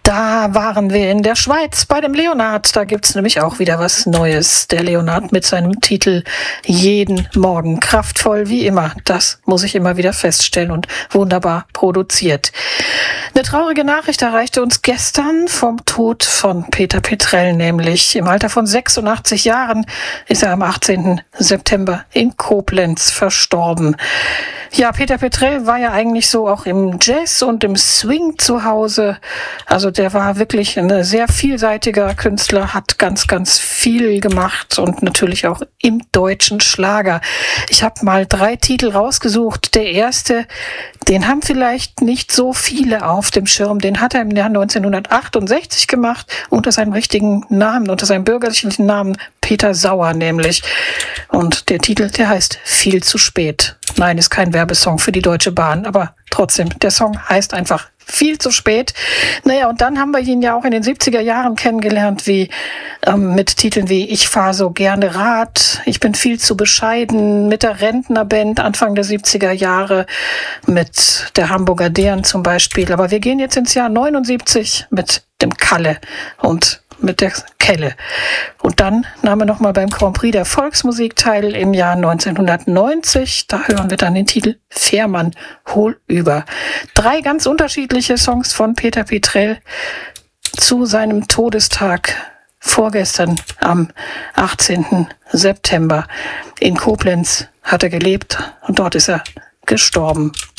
Da waren wir in der Schweiz bei dem Leonhard. Da gibt's nämlich auch wieder was Neues. Der Leonhard mit seinem Titel Jeden Morgen. Kraftvoll wie immer. Das muss ich immer wieder feststellen und wunderbar produziert. Eine traurige Nachricht erreichte uns gestern vom Tod von Peter Petrell, nämlich im Alter von 86 Jahren ist er am 18. September in Koblenz verstorben. Ja, Peter Petrell war ja eigentlich so auch im Jazz und im Swing zu Hause. Also der war wirklich ein sehr vielseitiger Künstler, hat ganz, ganz viel gemacht und natürlich auch im deutschen Schlager. Ich habe mal 3 Titel rausgesucht. Der erste, den haben vielleicht nicht so viele auf dem Schirm. Den hat er im Jahr 1968 gemacht, unter seinem richtigen Namen, unter seinem bürgerlichen Namen, Peter Sauer nämlich. Und der Titel, der heißt Viel zu spät. Nein, ist kein Werbesong für die Deutsche Bahn, aber trotzdem, der Song heißt einfach Viel zu spät. Naja, und dann haben wir ihn ja auch in den 70er Jahren kennengelernt, wie mit Titeln wie Ich fahr so gerne Rad, Ich bin viel zu bescheiden, mit der Rentnerband Anfang der 70er Jahre, mit der Hamburger Deren zum Beispiel. Aber wir gehen jetzt ins Jahr 79 mit dem Kalle und mit der Kelle. Und dann nahm er nochmal beim Grand Prix der Volksmusik teil im Jahr 1990. Da hören wir dann den Titel Fährmann, hol über. 3 ganz unterschiedliche Songs von Peter Petrell zu seinem Todestag vorgestern am 18. September. In Koblenz hat er gelebt und dort ist er gestorben.